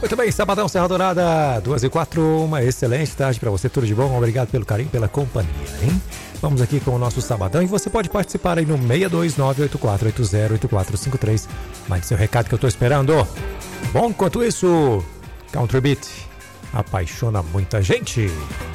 Muito bem, Sabadão Serra Dourada, 2h04, uma excelente tarde para você, tudo de bom, obrigado pelo carinho, pela companhia, hein? Vamos aqui com o nosso Sabadão e você pode participar aí no 62984808453. Mande seu recado que eu tô esperando. Bom, enquanto isso, Country Beat apaixona muita gente.